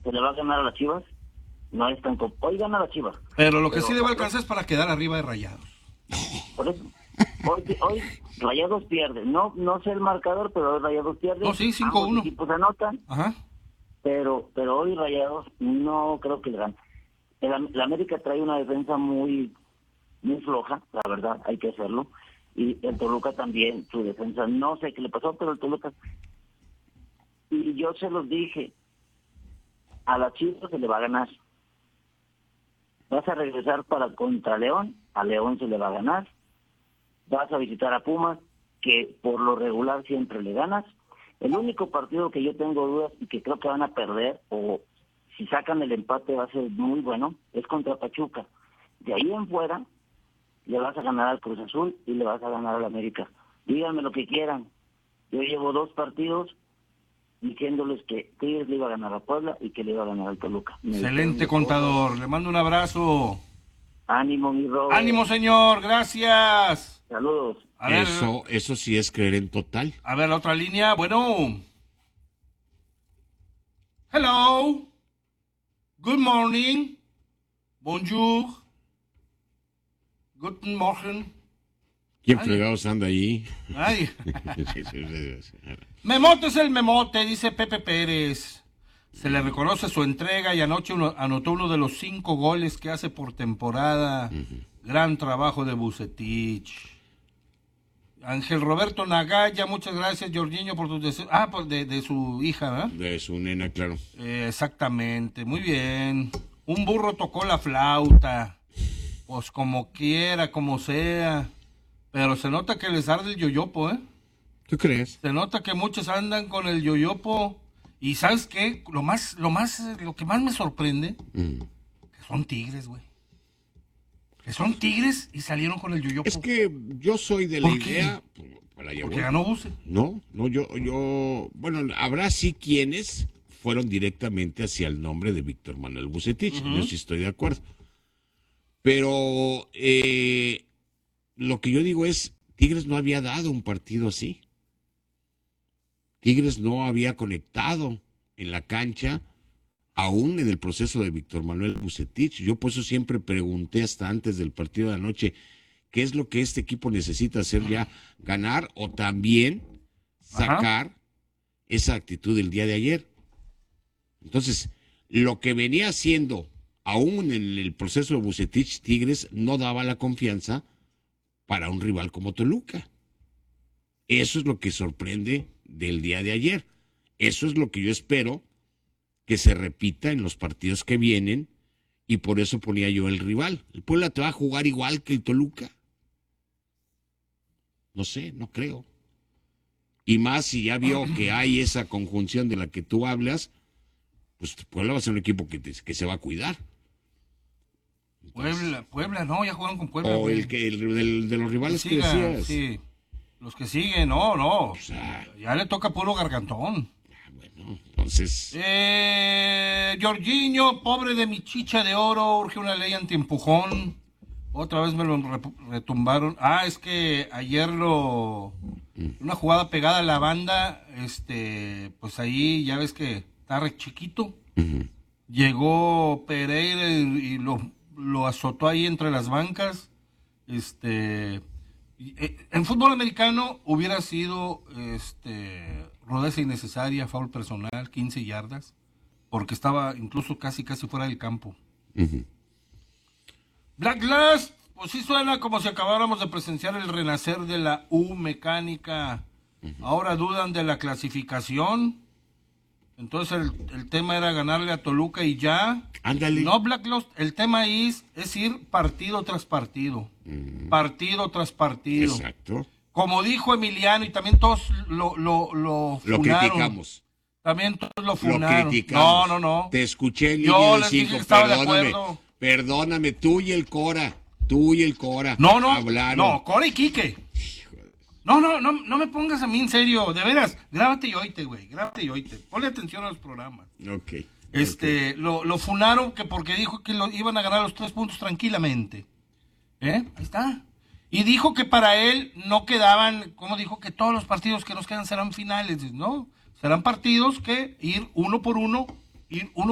se le va a ganar a las Chivas. No es tan... Hoy gana la Chivas. Pero lo que sí le va a alcanzar es para quedar arriba de Rayados. Por eso. Hoy Rayados pierde. No sé el marcador, pero hoy Rayados pierde. No, sí, 5-1. Ambos equipos anotan. Ajá. Pero hoy Rayados no creo que le gane. La América trae una defensa muy floja, la verdad, hay que hacerlo. Y el Toluca también, su defensa, no sé qué le pasó, pero el Toluca... Y yo se los dije, a la Chivas se le va a ganar. Vas a regresar contra León, a León se le va a ganar. Vas a visitar a Pumas, que por lo regular siempre le ganas. El único partido que yo tengo dudas y que creo que van a perder, o si sacan el empate va a ser muy bueno, es contra Pachuca. De ahí en fuera, le vas a ganar al Cruz Azul y le vas a ganar al América. Díganme lo que quieran. Yo llevo 2 partidos diciéndoles que Tigres le iba a ganar a Puebla y que le iba a ganar al Toluca. Excelente, contador. Le mando un abrazo. Ánimo, mi Robert. Ánimo, señor. Gracias. Saludos. A ver, eso sí es creer en total. A ver, la otra línea. Bueno. Hello. Good morning. Bonjour. Guten Morgen. ¿Quién fregados anda ahí? Ay. Memote es el memote, dice Pepe Pérez. Se le reconoce su entrega y anoche anotó uno de los 5 goles que hace por temporada. Gran trabajo de Vucetich. Ángel Roberto Nagaya, muchas gracias, Jorginho, por tus deseos. Pues de su hija, ¿verdad? De su nena, claro. Exactamente, muy bien. Un burro tocó la flauta. Pues como quiera, como sea. Pero se nota que les arde el yoyopo, ¿eh? ¿Tú crees? Se nota que muchos andan con el yoyopo. Y ¿sabes qué? Lo que más me sorprende, que son tigres, güey. Que son tigres y salieron con el yoyopo. Es que yo soy de la idea... Porque ganó Buse. No, yo... Bueno, habrá sí quienes fueron directamente hacia el nombre de Víctor Manuel Vucetich. Yo sí estoy de acuerdo. Pero lo que yo digo es, Tigres no había dado un partido así. Tigres no había conectado en la cancha, aún en el proceso de Víctor Manuel Vucetich. Yo por eso siempre pregunté hasta antes del partido de anoche, ¿qué es lo que este equipo necesita hacer ya? ¿Ganar o también sacar esa actitud del día de ayer? Entonces, lo que venía haciendo, aún en el proceso de Vucetich, Tigres no daba la confianza para un rival como Toluca. Eso es lo que sorprende del día de ayer. Eso es lo que yo espero que se repita en los partidos que vienen, y por eso ponía yo el rival. ¿El Puebla te va a jugar igual que el Toluca? No sé, no creo. Y más si ya vio que hay esa conjunción de la que tú hablas, pues Puebla va a ser un equipo que se va a cuidar. Entonces, Puebla, no, ya jugaron con Puebla. O el de los rivales que decías. Sí, los que siguen, no. O sea, ya le toca puro gargantón. Bueno, entonces... Jorginho, pobre de mi chicha de oro, urge una ley antiempujón. Otra vez me lo retumbaron. Es que ayer una jugada pegada a la banda, pues ahí ya ves que está re chiquito. Llegó Pereira y lo azotó ahí entre las bancas. En fútbol americano hubiera sido rudeza innecesaria, foul personal, 15 yardas, porque estaba incluso casi fuera del campo. Blacklist, pues sí suena como si acabáramos de presenciar el renacer de la U mecánica. Ahora dudan de la clasificación. Entonces el tema era ganarle a Toluca y ya. Ándale. No, Blacklist, el tema es ir partido tras partido. Partido tras partido. Exacto. Como dijo Emiliano, y también todos lo funaron. Criticamos. También todos lo funaron. Lo criticamos. No. Te escuché en Yo línea de les dije 5, que estaba de acuerdo. Perdóname, tú y el Cora. No. Hablaron. No, Cora y Quique. No me pongas a mí en serio, de veras. Grábate y oíte, güey. Ponle atención a los programas. Ok. Lo funaron porque dijo que iban a ganar los 3 puntos tranquilamente. Ahí está. Y dijo que para él no quedaban, como dijo, que todos los partidos que nos quedan serán finales, ¿no? Serán partidos que ir uno por uno